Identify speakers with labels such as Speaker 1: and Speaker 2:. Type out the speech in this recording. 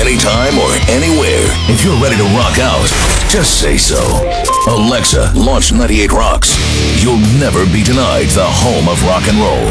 Speaker 1: anytime or anywhere. If you're ready to rock out, just say so. Alexa, launch 98 Rocks. You'll never be denied the home of rock and roll.